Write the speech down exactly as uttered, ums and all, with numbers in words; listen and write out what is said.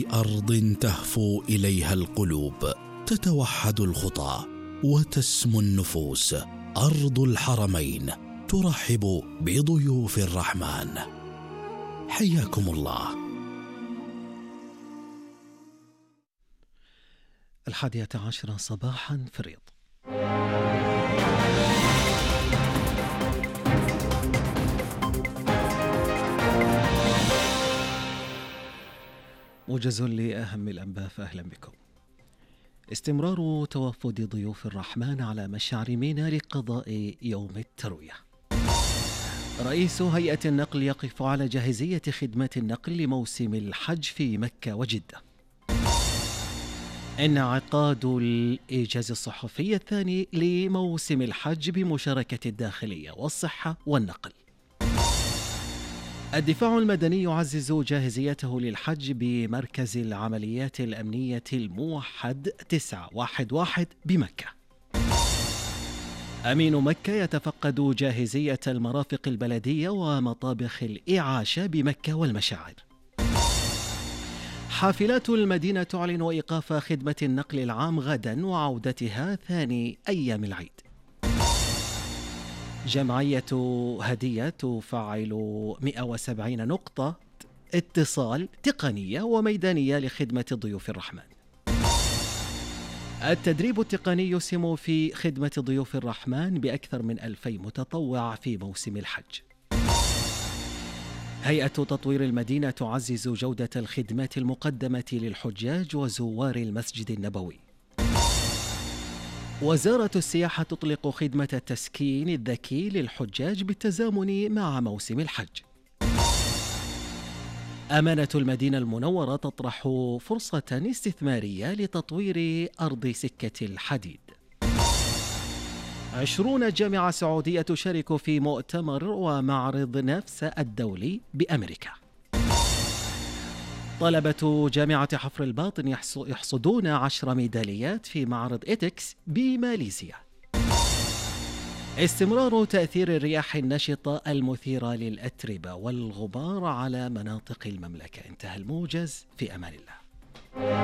في أرض تهفو إليها القلوب، تتوحد الخطى وتسمو النفوس. أرض الحرمين ترحب بضيوف الرحمن. حياكم الله. الحادية عشرة صباحا في الرياض. موجز لأهم الأنباء، فأهلا بكم. استمرار توافد ضيوف الرحمن على مشعر ميناء لقضاء يوم التروية. رئيس هيئة النقل يقف على جاهزية خدمات النقل لموسم الحج في مكة وجدة. انعقاد الإيجاز الصحفي الثاني لموسم الحج بمشاركة الداخلية والصحة والنقل. الدفاع المدني يعزز جاهزيته للحج بمركز العمليات الأمنية الموحد تسعة واحد واحد بمكة. أمين مكة يتفقد جاهزية المرافق البلدية ومطابخ الإعاشة بمكة والمشاعر. حافلات المدينة تعلن إيقاف خدمة النقل العام غدا وعودتها ثاني أيام العيد. جمعية هدية تفعل مئة وسبعين نقطة اتصال تقنية وميدانية لخدمة ضيوف الرحمن. التدريب التقني يسهم في خدمة ضيوف الرحمن بأكثر من ألفي متطوع في موسم الحج. هيئة تطوير المدينة تعزز جودة الخدمات المقدمة للحجاج وزوار المسجد النبوي. وزارة السياحة تطلق خدمة التسكين الذكي للحجاج بالتزامن مع موسم الحج. أمانة المدينة المنورة تطرح فرصة استثمارية لتطوير أرض سكة الحديد. عشرون جامعة سعودية تشارك في مؤتمر ومعرض نفس الدولي بأمريكا. طلبة جامعة حفر الباطن يحصدون عشر ميداليات في معرض إيتكس بماليزيا. استمرار تأثير الرياح النشطة المثيرة للأتربة والغبار على مناطق المملكة. انتهى الموجز، في أمان الله.